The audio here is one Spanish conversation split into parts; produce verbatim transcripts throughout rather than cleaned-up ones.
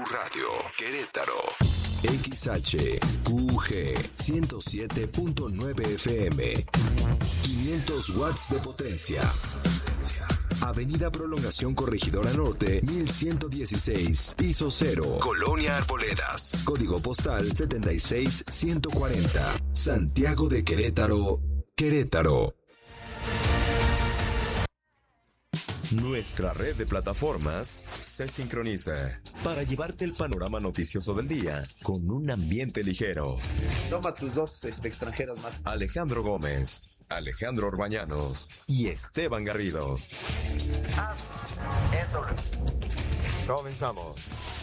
Radio, Querétaro. X H U G ciento siete punto nueve F M. quinientos watts de potencia. Avenida Prolongación Corregidora Norte, mil ciento dieciséis, piso cero, Colonia Arboledas. Código postal setenta y seis ciento cuarenta. Santiago de Querétaro, Querétaro. Nuestra red de plataformas se sincroniza para llevarte el panorama noticioso del día con un ambiente ligero. Toma tus dos este, extranjeros más. Alejandro Gómez, Alejandro Orbañanos y Esteban Garrido. Ah, eso. Comenzamos.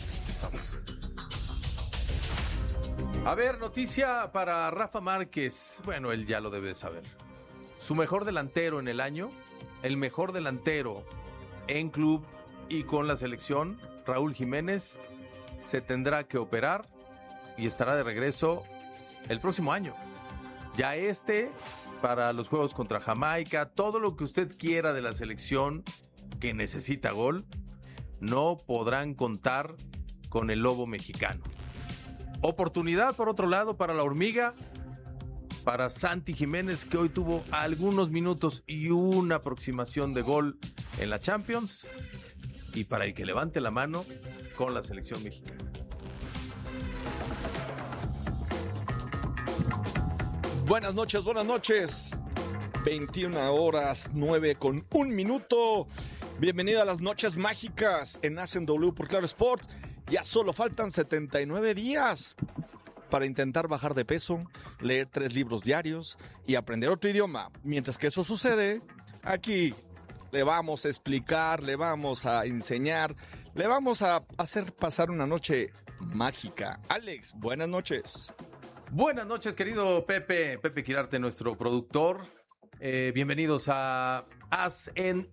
A ver, noticia para Rafa Márquez. Bueno, él ya lo debe saber. Su mejor delantero en el año, el mejor delantero en club y con la selección, Raúl Jiménez, se tendrá que operar y estará de regreso el próximo año. Ya este, para los juegos contra Jamaica, todo lo que usted quiera de la selección que necesita gol, no podrán contar con el Lobo mexicano. Oportunidad, por otro lado, para la Hormiga, para Santi Jiménez, que hoy tuvo algunos minutos y una aproximación de gol en la Champions, y para el que levante la mano con la selección mexicana. Buenas noches, buenas noches. veintiuna horas, nueve con un minuto. Bienvenido a las noches mágicas en A C en W por Claro Sport. Ya solo faltan setenta y nueve días para intentar bajar de peso, leer tres libros diarios y aprender otro idioma. Mientras que eso sucede, aquí le vamos a explicar, le vamos a enseñar, le vamos a hacer pasar una noche mágica. Alex, buenas noches. Buenas noches, querido Pepe, Pepe Quirarte, nuestro productor. Eh, bienvenidos a A C en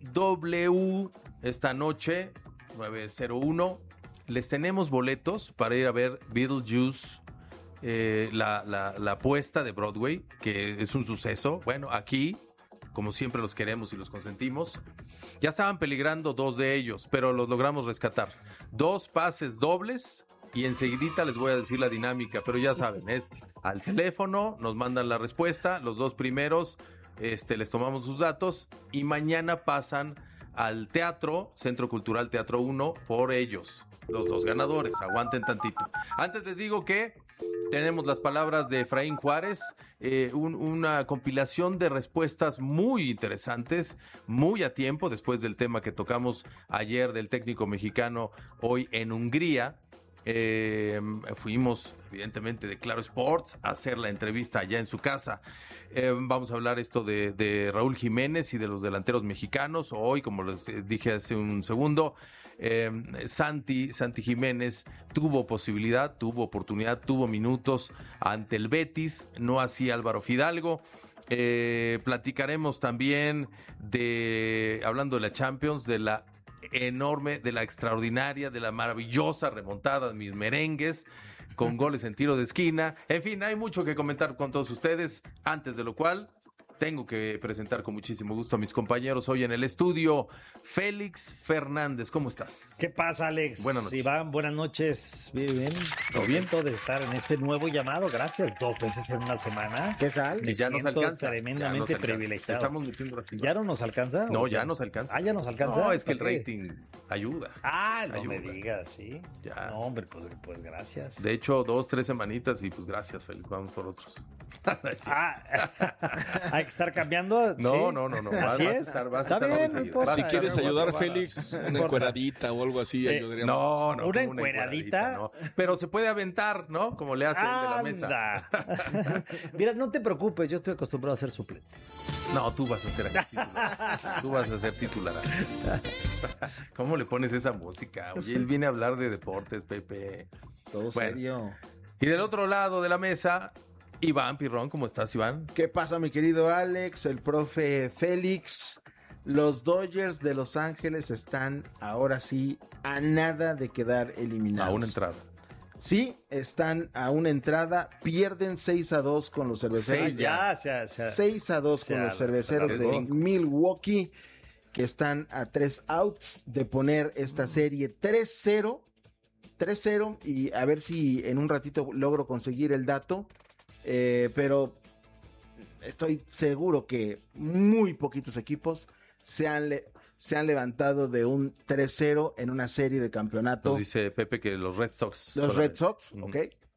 W esta noche, nueve cero uno. Les tenemos boletos para ir a ver Beetlejuice. Eh, la, la, la apuesta de Broadway, que es un suceso. Bueno, aquí, como siempre, los queremos y los consentimos. Ya estaban peligrando dos de ellos, pero los logramos rescatar. Dos pases dobles y enseguidita les voy a decir la dinámica, pero ya saben, es al teléfono, nos mandan la respuesta, los dos primeros este, les tomamos sus datos y mañana pasan al teatro, Centro Cultural Teatro uno, por ellos, los dos ganadores. Aguanten tantito. Antes les digo que tenemos las palabras de Efraín Juárez, eh, un, una compilación de respuestas muy interesantes, muy a tiempo, después del tema que tocamos ayer del técnico mexicano hoy en Hungría. Eh, fuimos evidentemente de Claro Sports a hacer la entrevista allá en su casa. Eh, vamos a hablar esto de, de Raúl Jiménez y de los delanteros mexicanos. Hoy, como les dije hace un segundo, eh, Santi, Santi Jiménez tuvo posibilidad, tuvo oportunidad, tuvo minutos ante el Betis, no así Álvaro Fidalgo. Eh, platicaremos también de, hablando de la Champions, de la enorme, de la extraordinaria, de la maravillosa remontada de mis merengues con goles en tiro de esquina. En fin, hay mucho que comentar con todos ustedes, antes de lo cual tengo que presentar con muchísimo gusto a mis compañeros hoy en el estudio. Félix Fernández, ¿cómo estás? ¿Qué pasa, Alex? Buenas noches. Iván, buenas noches. Bien, bien. ¿Todo bien? Contento de estar en este nuevo llamado. Gracias, dos veces en una semana. ¿Qué tal? Me ya nos siento alcanza. tremendamente Ya nos alcanza. privilegiado. Estamos metiendo así. ¿Ya no nos alcanza? No, ¿O ya qué? nos alcanza. Ah, ¿ya nos alcanza? No, es que el ¿Para qué? rating ayuda. Ah, no Ayuda. me digas, ¿sí? Ya. No, hombre, pues, pues gracias. De hecho, dos, tres semanitas y pues gracias, Félix. Vamos por otros. Ah, hay que estar cambiando. No, ¿sí? no, no, no. Así Vas a es. estar- vas a Está estar muy bien, no seguido. importa. Vas Si a quieres estar- ayudar, vas a- Félix, una importa. encueradita o algo así, Eh, ayudaríamos. No, no. Una como encueradita. ¿no? Pero se puede aventar, ¿no? Como le hacen de la mesa. Anda. Mira, no te preocupes, yo estoy acostumbrado a ser suplente. No, tú vas a ser aquí titular. Tú vas a ser titular. ¿Cómo le pones esa música? Oye, él viene a hablar de deportes, Pepe. Todo Bueno. serio. Y del otro lado de la mesa, Iván Pirrón. ¿Cómo estás, Iván? ¿Qué pasa, mi querido Alex? El profe Félix. Los Dodgers de Los Ángeles están ahora sí a nada de quedar eliminados. A una entrada. Sí, están a una entrada. Pierden seis a dos con los cerveceros. Seis Ya, se, se, seis a dos se con los al- cerveceros se de alargó. Milwaukee, que están a tres outs de poner esta serie tres cero tres cero y a ver si en un ratito logro conseguir el dato, eh, pero estoy seguro que muy poquitos equipos se han, le- se han levantado de un tres cero en una serie de campeonato. Nos dice Pepe que los Red Sox. Los solamente. Red Sox, Ujú. ¿ok?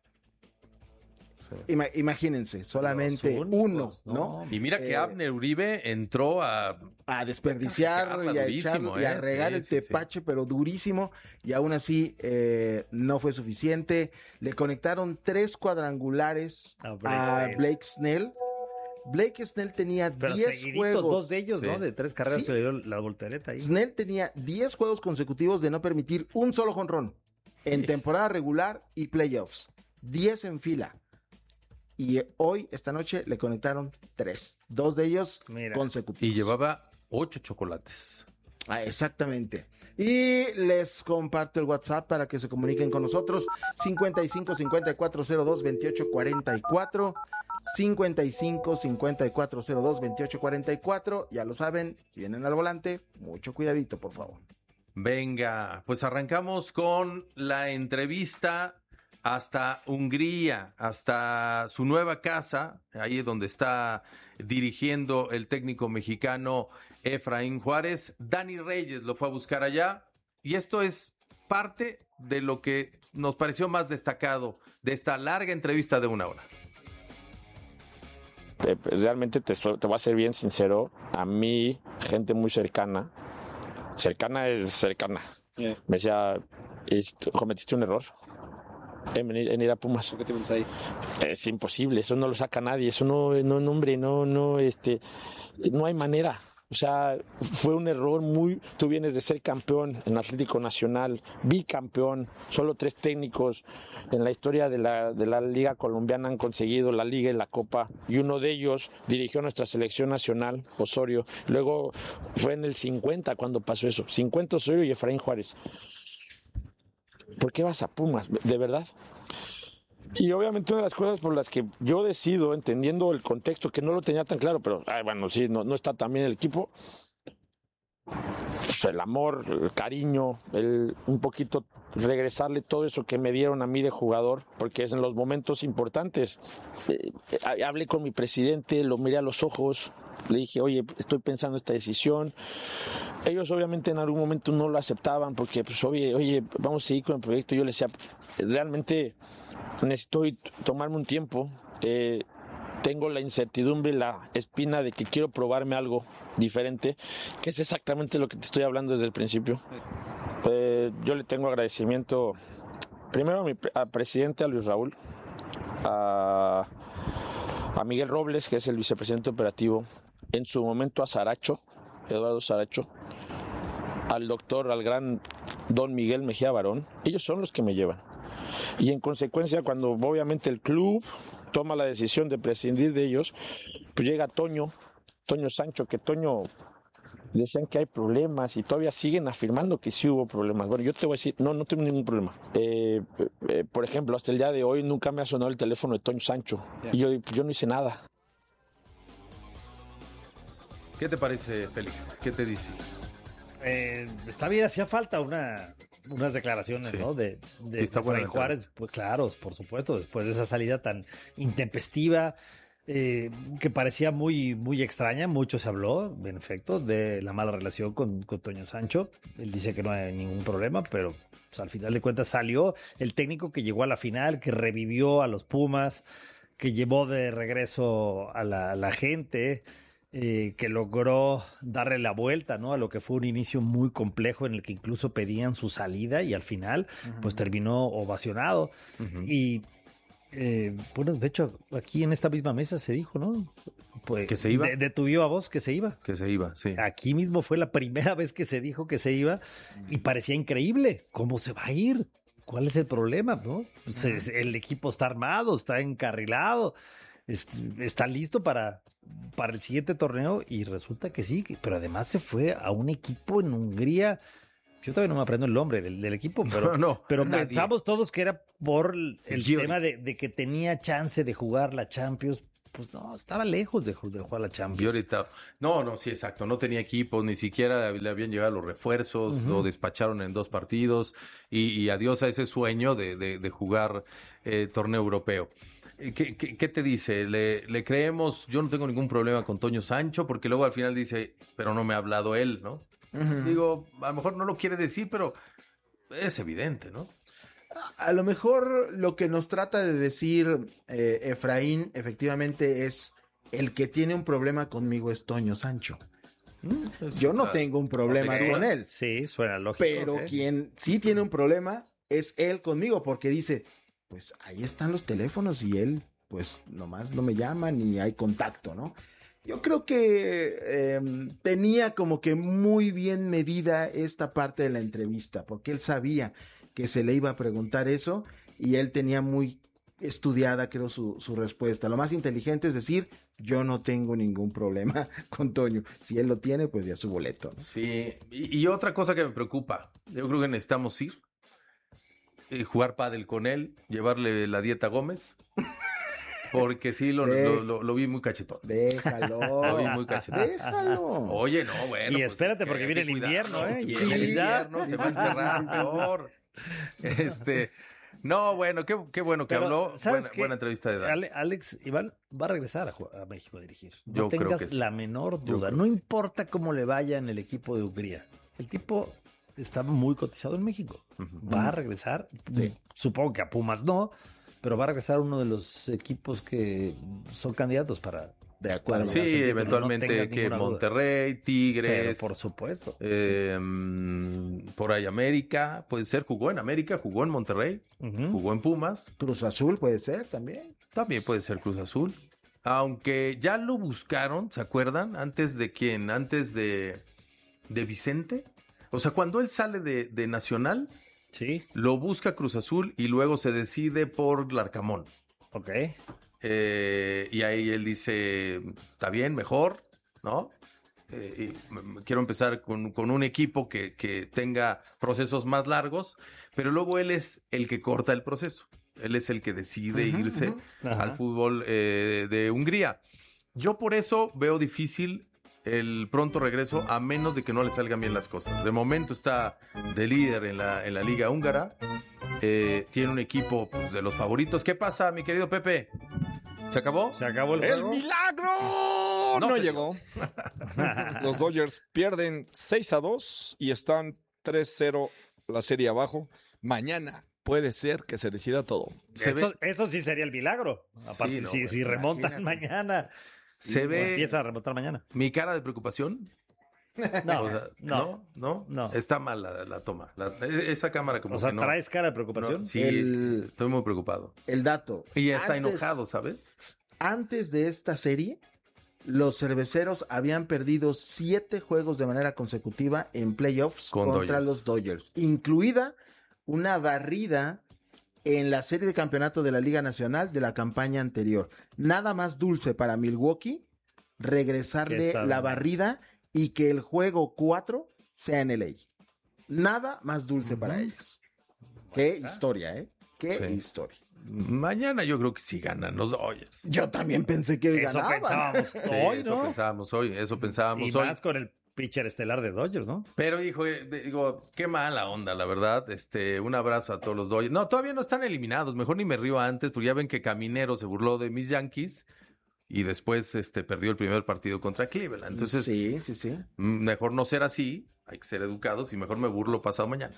Ima- imagínense, solamente Los uno, únicos, ¿no? Y mira que Eh, Abner Uribe entró a... A desperdiciar Cajearla y a, durísimo, echar, y a ¿eh? regar Sí, el sí, sí. tepache, pero durísimo, y aún así eh, no fue suficiente. Le conectaron tres cuadrangulares A Blake a Snell. Blake Snell. Blake Snell tenía Pero diez seguiditos, juegos. dos de ellos, Sí. ¿no? De tres carreras Sí. que le dio la voltereta ahí. Snell tenía diez juegos consecutivos de no permitir un solo jonrón en temporada regular y playoffs. diez en fila. Y hoy, esta noche, le conectaron tres. Dos de ellos Mira. consecutivos. Y llevaba ocho chocolates. Ah, exactamente. Y les comparto el WhatsApp para que se comuniquen con nosotros. cincuenta y cinco cincuenta y cuatro cero dos veintiocho cuarenta y cuatro. cincuenta y cinco cincuenta y cuatro cero dos veintiocho cuarenta y cuatro. Ya lo saben, si vienen al volante, mucho cuidadito, por favor. Venga, pues arrancamos con la entrevista hasta Hungría, hasta su nueva casa, ahí es donde está dirigiendo el técnico mexicano Efraín Juárez. Dani Reyes lo fue a buscar allá y esto es parte de lo que nos pareció más destacado de esta larga entrevista de una hora. Eh, realmente te, te voy a ser bien sincero, a mí, gente muy cercana, cercana es cercana, Yeah. me decía, "Es- cometiste un error en, venir- en ir a Pumas. ¿Por qué te metes ahí? Es imposible, eso no lo saca nadie, eso no, no, no, hombre, no, no, este, no hay manera. O sea, fue un error muy... Tú vienes de ser campeón en Atlético Nacional, bicampeón, solo tres técnicos en la historia de la, de la Liga Colombiana han conseguido la Liga y la Copa, y uno de ellos dirigió nuestra selección nacional, Osorio. Luego fue en el cincuenta cuando pasó eso, cincuenta Osorio y Efraín Juárez. ¿Por qué vas a Pumas? ¿De verdad? Y obviamente una de las cosas por las que yo decido, entendiendo el contexto, que no lo tenía tan claro, pero ay, bueno, sí, no, no está tan bien el equipo, pues el amor, el cariño, el un poquito regresarle todo eso que me dieron a mí de jugador, porque es en los momentos importantes. Eh, eh, hablé con mi presidente, lo miré a los ojos, le dije, oye, estoy pensando esta decisión. Ellos obviamente en algún momento no lo aceptaban porque, pues, oye, oye, vamos a seguir con el proyecto. Yo les decía, realmente necesito tomarme un tiempo. Eh, tengo la incertidumbre, la espina de que quiero probarme algo diferente, que es exactamente lo que te estoy hablando desde el principio. Eh, yo le tengo agradecimiento primero a mi pre- al presidente, a Luis Raúl, a, a Miguel Robles, que es el vicepresidente operativo, en su momento a Saracho, Eduardo Saracho, al doctor, al gran don Miguel Mejía Barón. Ellos son los que me llevan. Y en consecuencia, cuando obviamente el club toma la decisión de prescindir de ellos, pues llega Toño, Toño Sancho, que Toño decían que hay problemas y todavía siguen afirmando que sí hubo problemas. Bueno, yo te voy a decir, no, no tengo ningún problema. Eh, eh, por ejemplo, hasta el día de hoy nunca me ha sonado el teléfono de Toño Sancho. Y yo, yo no hice nada. ¿Qué te parece, Félix? ¿Qué te dice? Eh, está bien, hacía falta una, unas declaraciones, Sí. ¿no? De, de, Sí, está de buena Efraín la Juárez, pues claro, por supuesto, después de esa salida tan intempestiva, eh, que parecía muy, muy extraña, mucho se habló, en efecto, de la mala relación con, con Toño Sancho. Él dice que no hay ningún problema, pero pues, al final de cuentas salió el técnico que llegó a la final, que revivió a los Pumas, que llevó de regreso a la, a la gente. Eh, que logró darle la vuelta, ¿no? A lo que fue un inicio muy complejo en el que incluso pedían su salida y al final, uh-huh. pues terminó ovacionado. Uh-huh. Y eh, bueno, de hecho, aquí en esta misma mesa se dijo, ¿no? Pues, que se iba. De, de tu viva voz que se iba. Que se iba, sí. Aquí mismo fue la primera vez que se dijo que se iba y parecía increíble. ¿Cómo se va a ir? ¿Cuál es el problema, no? Pues, uh-huh. El equipo está armado, está encarrilado, está listo para... para el siguiente torneo y resulta que sí, pero además se fue a un equipo en Hungría. Yo todavía no me aprendo el nombre del, del equipo, pero, no, no, pero pensamos todos que era por el Giori. tema de, de que tenía chance de jugar la Champions. pues no, estaba lejos de, de jugar la Champions. Y ahorita, no, no, sí, exacto, no tenía equipo, ni siquiera le habían llegado los refuerzos, uh-huh. lo despacharon en dos partidos y, y adiós a ese sueño de, de, de jugar eh, torneo europeo. ¿Qué, qué, qué te dice? ¿Le, ¿Le creemos? Yo no tengo ningún problema con Toño Sancho, porque luego al final dice, pero no me ha hablado él, ¿no? Uh-huh. Digo, a lo mejor no lo quiere decir, pero es evidente, ¿no? A lo mejor lo que nos trata de decir eh, Efraín efectivamente es el que tiene un problema conmigo es Toño Sancho. ¿Mm? Yo no tengo un problema okay. con él. Sí, suena lógico. Pero okay. quien sí tiene un problema es él conmigo, porque dice, pues ahí están los teléfonos y él pues nomás no me llama ni hay contacto, ¿no? Yo creo que eh, tenía como que muy bien medida esta parte de la entrevista, porque él sabía que se le iba a preguntar eso y él tenía muy estudiada, creo, su, su respuesta. Lo más inteligente es decir, yo no tengo ningún problema con Toño. Si él lo tiene, pues ya su boleto, ¿no? Sí, y, y otra cosa que me preocupa, yo creo que necesitamos ir, eh, jugar pádel con él, llevarle la dieta Gómez. Porque sí, lo, De, lo, lo, lo vi muy cachetón. Déjalo. Lo vi muy cachetón. Déjalo. Oye, no, bueno. Y pues espérate, es porque viene el invierno, ¿eh? Y sí, el invierno se va a encerrar peor. Este, no, bueno, qué, qué bueno que Pero, habló. ¿sabes buena, qué? buena entrevista de Dan. Alex Iván va a regresar a, a México a dirigir. No Yo tengas creo que sí. la menor duda. No importa cómo le vaya en el equipo de Hungría. El tipo está muy cotizado en México. Uh-huh. Va a regresar. Sí. Supongo que a Pumas no. Pero va a regresar uno de los equipos que son candidatos para... De acuerdo. Sí, sí eventualmente no que Monterrey, Tigres... Pero por supuesto. Eh, sí. Por ahí América, puede ser, jugó en América, jugó en Monterrey, uh-huh. jugó en Pumas. Cruz Azul puede ser también. También puede ser Cruz Azul. Aunque ya lo buscaron, ¿se acuerdan? Antes de quién, antes de, de Vicente. O sea, cuando él sale de, de Nacional... Sí. Lo busca Cruz Azul y luego se decide por Larcamón. Ok. Eh, y ahí él dice, está bien, mejor, ¿no? Eh, y quiero empezar con, con un equipo que, que tenga procesos más largos, pero luego él es el que corta el proceso. Él es el que decide uh-huh, irse uh-huh. al fútbol eh, de Hungría. Yo por eso veo difícil el pronto regreso, a menos de que no le salgan bien las cosas. De momento está de líder en la, en la liga húngara, eh, tiene un equipo pues, de los favoritos. ¿Qué pasa, mi querido Pepe? ¿Se acabó? ¿Se acabó el ¡El juego? milagro! No, no llegó. Los Dodgers pierden seis a dos y están tres cero la serie abajo. Mañana puede ser que se decida todo. Se eso, eso sí sería el milagro. Aparte, sí, no, si, pues, si remontan imagínate. mañana... Se ve... Empieza a remontar mañana. ¿Mi cara de preocupación? No, o sea, no, no, no, no. Está mal la, la toma. La, esa cámara como o sea, que no. ¿traes cara de preocupación? No, sí, el, estoy muy preocupado. El dato. Y ya está antes, enojado, ¿sabes? Antes de esta serie, los cerveceros habían perdido siete juegos de manera consecutiva en playoffs Con contra Dodgers. los Dodgers, incluida una barrida en la serie de campeonato de la Liga Nacional de la campaña anterior. Nada más dulce para Milwaukee regresarle la barrida y que el juego cuatro sea en L A. Nada más dulce uh-huh. para ellos. Qué ah. historia, ¿eh? Qué sí. historia. Mañana yo creo que sí ganan los Dodgers. Yo también pensé que eso ganaban. pensábamos sí, hoy, eso ¿no? pensábamos hoy, eso pensábamos y hoy. Y más con el pitcher estelar de Dodgers, ¿no? Pero, hijo, digo, qué mala onda, la verdad. Este, un abrazo a todos los Dodgers. No, todavía no están eliminados. Mejor ni me río antes, porque ya ven que Caminero se burló de mis Yankees y después este, perdió el primer partido contra Cleveland. Entonces, sí, sí, sí. Mejor no ser así, hay que ser educados y mejor me burlo pasado mañana.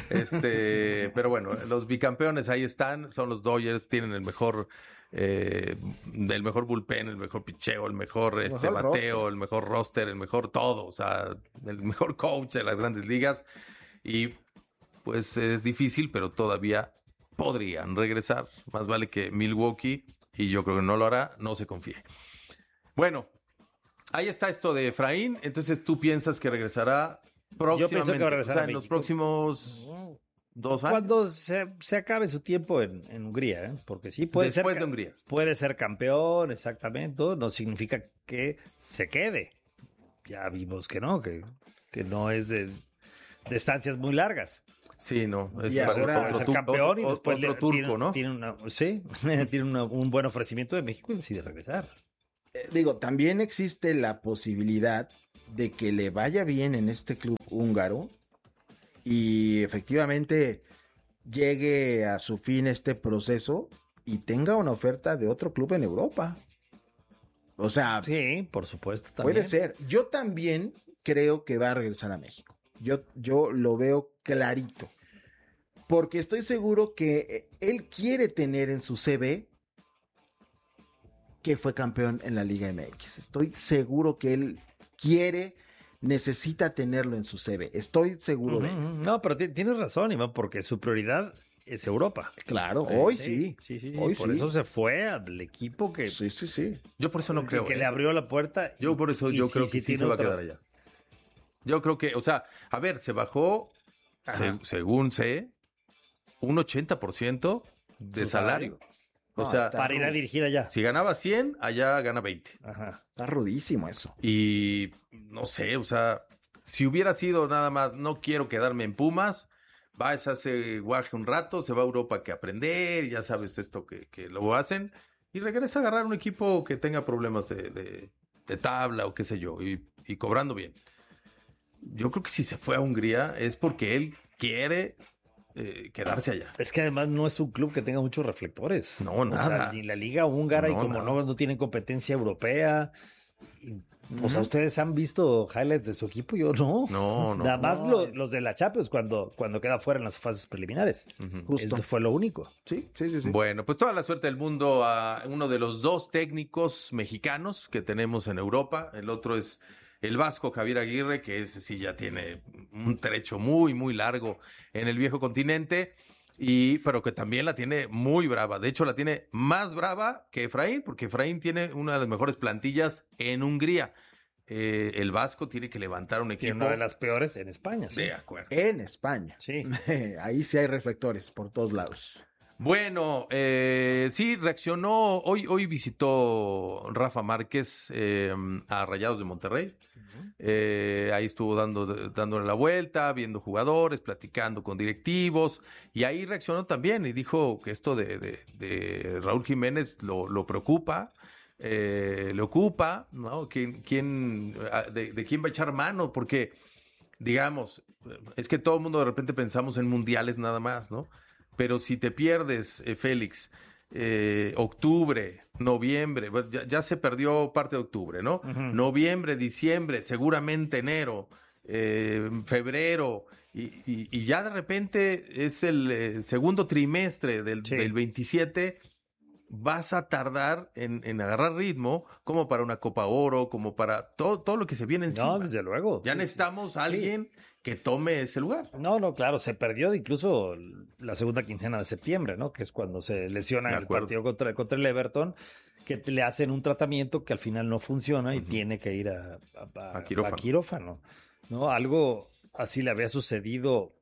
Este, pero bueno, los bicampeones ahí están, son los Dodgers, tienen el mejor, eh, el mejor bullpen, el mejor picheo, el mejor, este, mejor bateo, roster. el mejor roster, el mejor todo, o sea, el mejor coach de las grandes ligas. Y pues es difícil, pero todavía podrían regresar. Más vale que Milwaukee, y yo creo que no lo hará, no se confíe. Bueno, ahí está esto de Efraín. Entonces tú piensas que regresará próximamente. Yo pienso que va a regresar o sea, a en los México. próximos dos años. Cuando se, se acabe su tiempo en, en Hungría, ¿eh? Porque sí puede Después ser de Hungría. Puede ser campeón, exactamente. No significa que se quede. Ya vimos que no, que, que no es de, de estancias muy largas. Sí, no. Es Y ahora Puede ser tu- campeón y otro- después otro le- turco, tiene, ¿no? Tiene una, sí, tiene una- un buen ofrecimiento de México y decide regresar. Eh, digo, también existe la posibilidad de que le vaya bien en este club húngaro y efectivamente llegue a su fin este proceso y tenga una oferta de otro club en Europa. O sea, Sí, por supuesto. También. puede ser. Yo también creo que va a regresar a México. Yo, yo lo veo clarito. Porque estoy seguro que él quiere tener en su C V que fue campeón en la Liga M X. Estoy seguro que él quiere, necesita tenerlo en su C V. Estoy seguro Ujú, de ello. ujú. No, pero ti- tienes razón, Iván, porque su prioridad es Europa. Claro, hoy sí. Sí, sí, sí. Hoy por sí. eso se fue al equipo que, Sí, sí, sí. Yo por eso no creo. que ¿eh? le abrió la puerta. Yo por eso y yo sí, creo que sí sí, tiene se va otro- a quedar allá. Yo creo que, o sea, a ver, se bajó, se- según sé, un ochenta por ciento de Su salario. salario. O No, sea, está- Para ir a dirigir allá. si ganaba cien, allá gana veinte. Ajá. Está rudísimo eso. Y no sé, o sea, si hubiera sido nada más, no quiero quedarme en Pumas, va, se hace guaje un rato, se va a Europa que aprender, ya sabes esto que, que lo hacen, y regresa a agarrar un equipo que tenga problemas de, de- de tabla o qué sé yo, y, y cobrando bien. Yo creo que si se fue a Hungría es porque él quiere eh, quedarse allá. Es que además no es un club que tenga muchos reflectores. No, O nada. sea, ni la liga húngara y No, como nada. no, no tienen competencia europea. y- O sea, ¿ustedes han visto highlights de su equipo? Yo no. No, no. Nada más No, lo- es- los de la Champions cuando, cuando queda fuera en las fases preliminares. Justo. Esto fue lo único. Sí, sí, sí, sí. Bueno, pues toda la suerte del mundo a uno de los dos técnicos mexicanos que tenemos en Europa. El otro es el vasco Javier Aguirre, que ese sí ya tiene un trecho muy, muy largo en el viejo continente, y pero que también la tiene muy brava. De hecho, la tiene más brava que Efraín, porque Efraín tiene una de las mejores plantillas en Hungría. Eh, el vasco tiene que levantar un Que equipo. una de las peores en España. Sí. De acuerdo. En España. Sí. Ahí sí hay reflectores por todos lados. Bueno, eh, sí, reaccionó. Hoy, hoy visitó Rafa Márquez eh, a Rayados de Monterrey. Eh, ahí estuvo dando, dándole la vuelta, viendo jugadores, platicando con directivos. Y ahí reaccionó también y dijo que esto de, de- de Raúl Jiménez lo, lo preocupa. Eh, le ocupa, ¿no? ¿Quién, quién, de, de quién va a echar mano? Porque, digamos, es que todo el mundo de repente pensamos en mundiales nada más, ¿no? Pero si te pierdes, eh, Félix, eh, octubre, noviembre, bueno, ya, ya se perdió parte de octubre, ¿no? Noviembre, diciembre, seguramente enero, eh, febrero, y, y- y ya de repente es el eh, segundo trimestre del, Sí. del veintisiete, vas a tardar en, en agarrar ritmo como para una Copa Oro, como para todo, todo lo que se viene encima. No, desde luego. Ya necesitamos a alguien que tome ese lugar. No, no, claro, se perdió incluso la segunda quincena de septiembre, ¿no? Que es cuando se lesiona De en el acuerdo. partido contra, contra el Everton, que te- le hacen un tratamiento que al final no funciona y tiene que ir a, a- a- A quirófano. a quirófano, ¿no? Algo así le había sucedido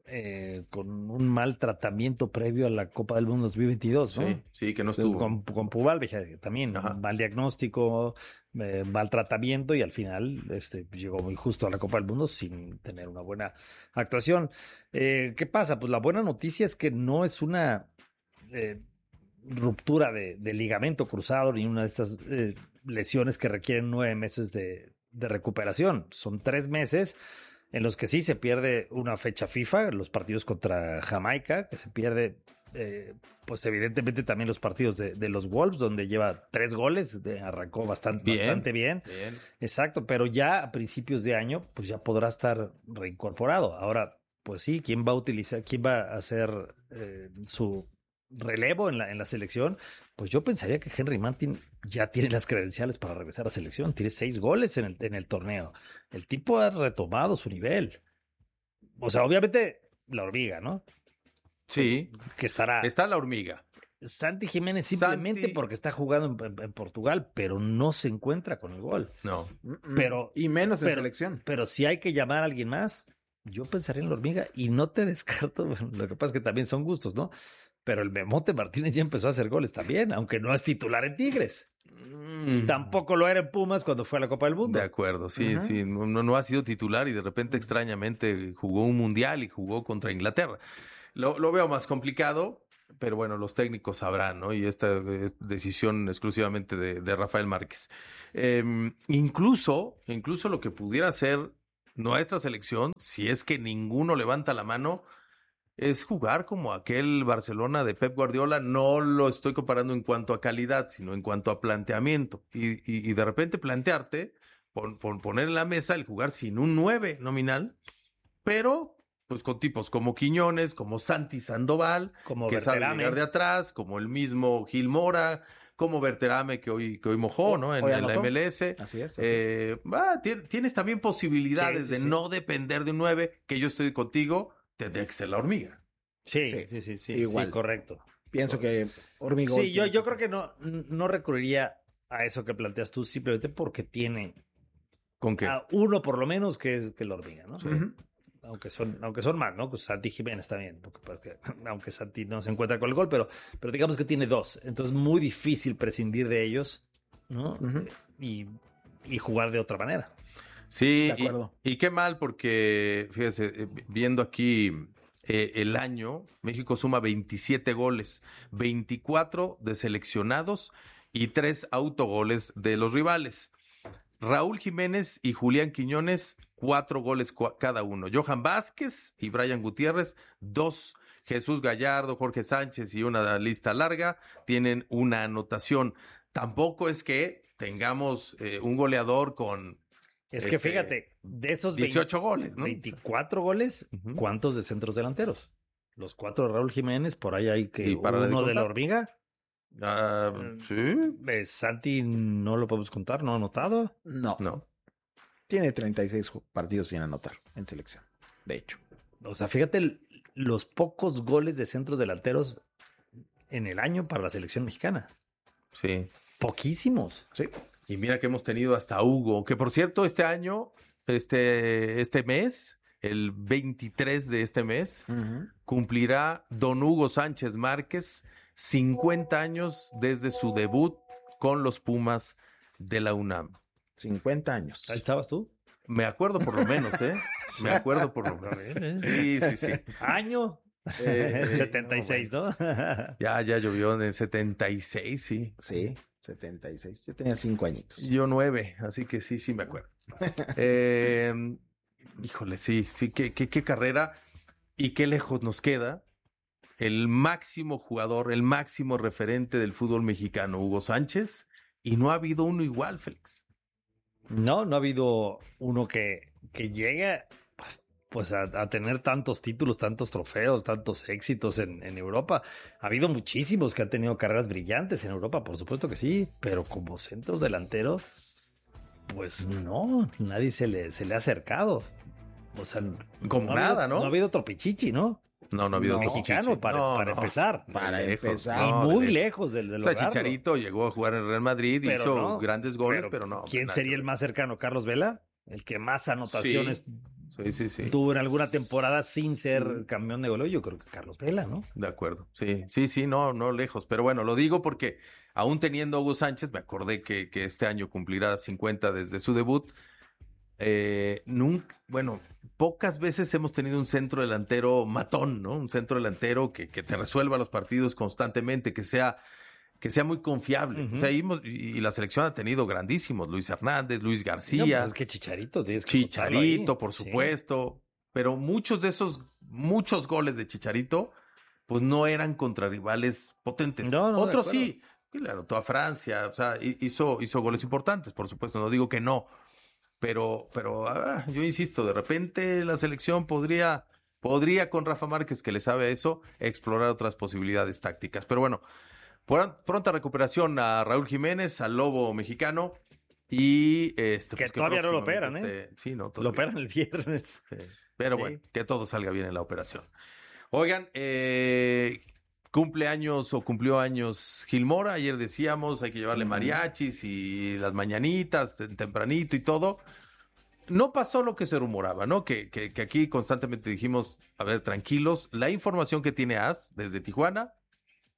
eh, con un mal tratamiento previo a la Copa del Mundo dos mil veintidós, ¿no? Sí, sí, que no estuvo. Con, con Pubalbe también, Ajá. mal diagnóstico, eh, mal tratamiento y al final este, llegó muy justo a la Copa del Mundo sin tener una buena actuación. Eh, ¿Qué pasa? Pues la buena noticia es que no es una eh, ruptura de, de ligamento cruzado ni una de estas eh, lesiones que requieren nueve meses de, de recuperación. Son tres meses en los que sí se pierde una fecha FIFA, los partidos contra Jamaica, que se pierde, eh, pues evidentemente también los partidos de, de los Wolves, donde lleva tres goles, de- arrancó bastante Bien. bastante bien. Bien. Exacto, pero ya a principios de año, pues ya podrá estar reincorporado. Ahora, pues sí, ¿quién va a utilizar, quién va a hacer eh, su relevo en la, en la selección? Pues yo pensaría que Henry Martin ya tiene las credenciales para regresar a selección. Tiene seis goles en el, en el torneo. El tipo ha retomado su nivel. O sea, obviamente la hormiga, ¿no? Sí, Que estará está la hormiga. Santi Jiménez simplemente Santi- porque está jugando en, en- en Portugal, pero no se encuentra con el gol. No. Pero Y menos en pero, selección. pero si hay que llamar a alguien más, yo pensaría en la hormiga y no te descarto. Bueno, lo que pasa es que también son gustos, ¿no? pero el Memote Martínez ya empezó a hacer goles también, aunque no es titular en Tigres. Mm. Tampoco lo era en Pumas cuando fue a la Copa del Mundo. De acuerdo, sí, uh-huh. sí, no, no ha sido titular y de repente extrañamente jugó un mundial y jugó contra Inglaterra. Lo, lo veo más complicado, pero bueno, los técnicos sabrán, ¿no? Y esta es decisión exclusivamente de, de Rafael Márquez. Eh, incluso, incluso lo que pudiera ser nuestra selección, si es que ninguno levanta la mano, es jugar como aquel Barcelona de Pep Guardiola. No lo estoy comparando en cuanto a calidad, sino en cuanto a planteamiento. Y, y, y de repente plantearte, pon, pon, poner en la mesa el jugar sin un nueve nominal, pero pues con tipos como Quiñones, como Santi Sandoval, como que Berterame. sabe llegar de atrás, como el mismo Gil Mora, como Berterame que hoy, que hoy mojó, ¿no? En, en la M L S. Así es. Así. Eh, ah, tienes también posibilidades sí, sí, de sí. no depender de un nueve, que yo estoy contigo. Tendría que ser la hormiga. Sí, sí, sí, sí, sí, igual. Sí, correcto. Pienso que hormigón. Sí, yo, yo creo que no, no recurriría a eso que planteas tú simplemente porque tiene ¿con qué? A uno por lo menos que es que la hormiga, ¿no? Sí. Uh-huh. Aunque son, aunque son más, ¿no? Pues Santi Jiménez también. Lo que pasa es que, aunque Santi no se encuentra con el gol, pero, pero digamos que tiene dos. Entonces muy difícil prescindir de ellos, ¿no? Uh-huh. Y, y jugar de otra manera. Sí, y, y qué mal porque, fíjese, viendo aquí eh, el año, México suma veintisiete goles, veinticuatro de seleccionados y tres autogoles de los rivales. Raúl Jiménez y Julián Quiñones, cuatro goles cu- cada uno. Johan Vázquez y Brian Gutiérrez, dos. Jesús Gallardo, Jorge Sánchez y una lista larga tienen una anotación. Tampoco es que tengamos eh, un goleador con... Es que este, fíjate, de esos dieciocho goles, ¿no? veinticuatro goles, uh-huh. ¿Cuántos de centros delanteros? Los cuatro de Raúl Jiménez, por ahí hay que uno de, de la hormiga. Uh, sí. Eh, Santi no lo podemos contar, ¿no ha anotado? No. No. Tiene treinta y seis partidos sin anotar en selección, de hecho. O sea, fíjate los pocos goles de centros delanteros en el año para la selección mexicana. Sí. Poquísimos. Sí. Y mira que hemos tenido hasta Hugo, que por cierto, este año, este, este mes, el veintitrés de este mes, uh-huh. cumplirá don Hugo Sánchez Márquez cincuenta años desde su debut con los Pumas de la UNAM. cincuenta años. ¿Ahí estabas tú? Me acuerdo por lo menos, ¿eh? Me acuerdo por lo menos. Sí, sí, sí. ¿Año? Eh, setenta y seis, ¿no? ya, ya llovió en el setenta y seis, sí. Sí. setenta y seis. Yo tenía cinco añitos. Yo nueve, así que sí, sí me acuerdo. eh, híjole, sí, sí, qué, qué, qué carrera y qué lejos nos queda el máximo jugador, el máximo referente del fútbol mexicano, Hugo Sánchez, y no ha habido uno igual, Félix. No, no ha habido uno que, que llegue pues a, a tener tantos títulos, tantos trofeos, tantos éxitos en, en Europa. Ha habido muchísimos que han tenido carreras brillantes en Europa, por supuesto que sí, pero como centros delanteros, pues no, nadie se le, se le ha acercado. O sea, como no nada, habido, ¿no? No ha habido otro Pichichi, ¿no? No, no ha habido no, otro mexicano Pichichi. para, no, para no, empezar. Para empezar. Y no, muy de, lejos del de O sea, Chicharito llegó a jugar en el Real Madrid, pero hizo no, grandes goles, pero, pero no. ¿Quién nada, sería el más cercano? ¿Carlos Vela? El que más anotaciones sí, sí, sí. tuvo en alguna temporada sin ser sí. campeón de goleo. Yo creo que Carlos Vela, ¿no? De acuerdo. Sí, sí, sí, no, no lejos. Pero bueno, lo digo porque aún teniendo a Hugo Sánchez, me acordé que, que este año cumplirá cincuenta desde su debut. Eh, nunca, bueno, pocas veces hemos tenido un centro delantero matón, ¿no? Un centro delantero que, que te resuelva los partidos constantemente, que sea, que sea muy confiable. Uh-huh. O sea, y, y la selección ha tenido grandísimos, Luis Hernández, Luis García. No, pues es que Chicharito, tienes que Chicharito, por supuesto. Sí. Pero muchos de esos, muchos goles de Chicharito, pues no eran contra rivales potentes. No, no, Otros sí, claro, toda Francia, o sea, hizo, hizo goles importantes, por supuesto, no digo que no. Pero, pero ah, yo insisto, de repente la selección podría, podría con Rafa Márquez, que le sabe a eso, explorar otras posibilidades tácticas. Pero bueno, por, pronta recuperación a Raúl Jiménez, al Lobo mexicano. Y este, que pues, todavía no lo operan, este, ¿eh? Sí, no, lo operan el viernes. Sí. Pero sí. Bueno, que todo salga bien en la operación. Oigan, eh, cumpleaños o cumplió años Gil Mora. Ayer decíamos, hay que llevarle mariachis y las mañanitas tempranito y todo. No pasó lo que se rumoraba, ¿no? Que, que, que aquí constantemente dijimos, a ver, tranquilos. La información que tiene A S desde Tijuana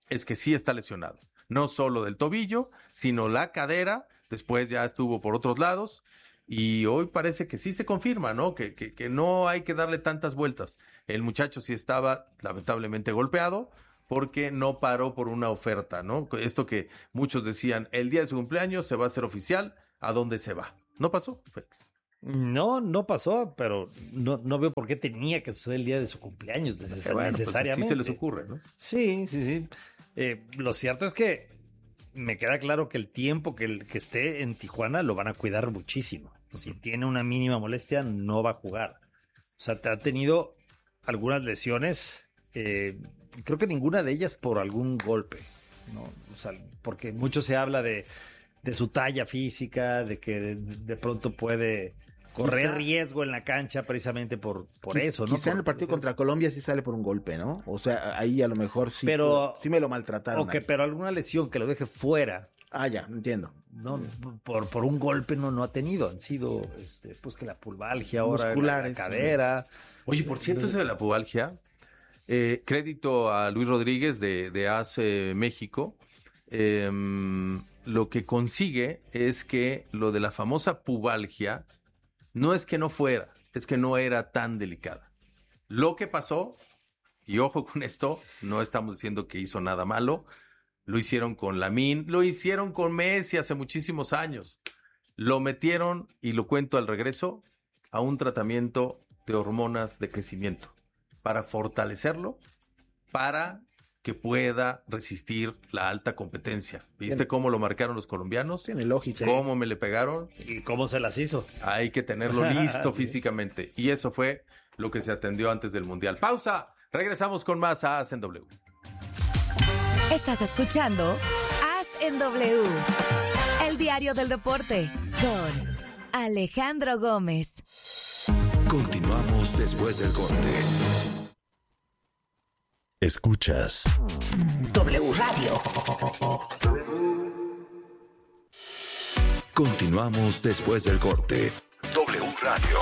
es que sí está lesionado. No solo del tobillo, sino la cadera. Después ya estuvo por otros lados. Y hoy parece que sí se confirma, ¿no? Que, que, que no hay que darle tantas vueltas. El muchacho sí estaba lamentablemente golpeado porque no paró por una oferta, ¿no? Esto que muchos decían, el día de su cumpleaños se va a hacer oficial, ¿a dónde se va? ¿No pasó, Félix? No, no pasó, pero no, no veo por qué tenía que suceder el día de su cumpleaños neces- Bueno, necesariamente. pues sí se les ocurre, ¿no? Sí, sí, sí. Eh, lo cierto es que me queda claro que el tiempo que, el, que esté en Tijuana lo van a cuidar muchísimo. Uh-huh. Si tiene una mínima molestia, no va a jugar. O sea, te ha tenido algunas lesiones, eh, creo que ninguna de ellas por algún golpe, ¿no? O sea, porque mucho se habla de, de su talla física, de que de, de pronto puede correr quizá, riesgo en la cancha precisamente por, por quizá, eso, ¿no? Quizá por, en el partido contra Colombia sí sale por un golpe, ¿no? O sea, ahí a lo mejor sí, pero, sí me lo maltrataron. Ok, ahí. Pero alguna lesión que lo deje fuera. Ah, ya, entiendo. No, por, por un golpe no, no ha tenido. Han sido, este, pues que la pulvalgia ahora, musculares, la, la cadera. Oye, por cierto, eso de la pubalgia, eh, crédito a Luis Rodríguez de, de A S México, eh, lo que consigue es que lo de la famosa pubalgia no es que no fuera, es que no era tan delicada. Lo que pasó, y ojo con esto, no estamos diciendo que hizo nada malo, lo hicieron con Lamine, lo hicieron con Messi hace muchísimos años. Lo metieron, y lo cuento al regreso, a un tratamiento de hormonas de crecimiento para fortalecerlo, para que pueda resistir la alta competencia. ¿Viste Tiene, cómo lo marcaron los colombianos? Tiene lógica. ¿Cómo me le pegaron? ¿Y cómo se las hizo? Hay que tenerlo listo sí. físicamente. Y eso fue lo que se atendió antes del Mundial. ¡Pausa! Regresamos con más a As en W. Estás escuchando As en W, el diario del deporte, con Alejandro Gómez. Continuamos después del corte. Escuchas W Radio. Continuamos después del corte. W Radio.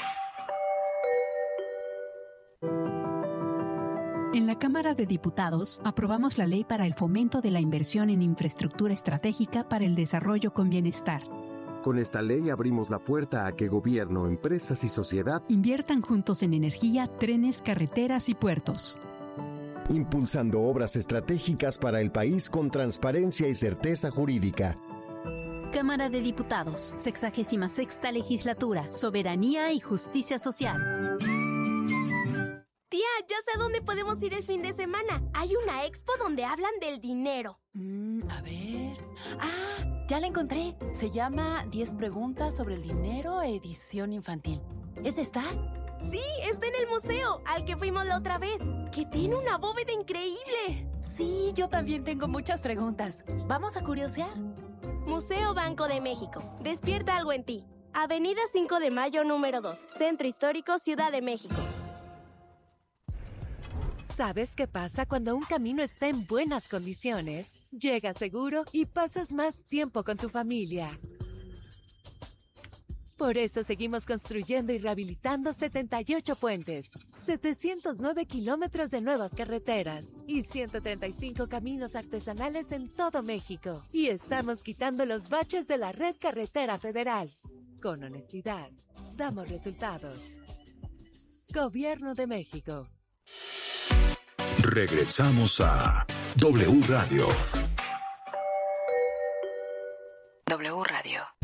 En la Cámara de Diputados aprobamos la ley para el fomento de la inversión en infraestructura estratégica para el desarrollo con bienestar. Con esta ley abrimos la puerta a que gobierno, empresas y sociedad inviertan juntos en energía, trenes, carreteras y puertos. Impulsando obras estratégicas para el país con transparencia y certeza jurídica. Cámara de Diputados, sexagésima sexta legislatura, soberanía y justicia social. Tía, ya sé a dónde podemos ir el fin de semana. Hay una expo donde hablan del dinero. Mm, a ver... Ah, ya la encontré. Se llama diez preguntas sobre el dinero, edición infantil. ¿Es esta? Sí, está en el museo, al que fuimos la otra vez, que tiene una bóveda increíble. Sí, yo también tengo muchas preguntas. ¿Vamos a curiosear? Museo Banco de México. Despierta algo en ti. Avenida cinco de Mayo, número dos. Centro Histórico, Ciudad de México. ¿Sabes qué pasa cuando un camino está en buenas condiciones? Llega seguro y pasas más tiempo con tu familia. Por eso seguimos construyendo y rehabilitando setenta y ocho puentes, setecientos nueve kilómetros de nuevas carreteras y ciento treinta y cinco caminos artesanales en todo México. Y estamos quitando los baches de la red carretera federal. Con honestidad, damos resultados. Gobierno de México. Regresamos a W Radio. W Radio.